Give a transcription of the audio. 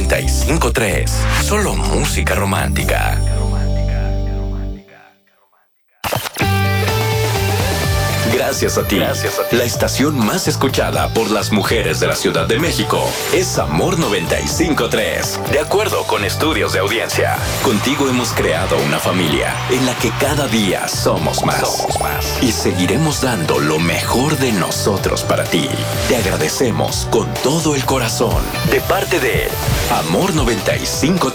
95.3. Solo música romántica. Gracias a ti. La estación más escuchada por las mujeres de la Ciudad de México es Amor 95.3. De acuerdo con estudios de audiencia, contigo hemos creado una familia en la que cada día somos más. Y seguiremos dando lo mejor de nosotros para ti. Te agradecemos con todo el corazón. De parte de Amor 95.3.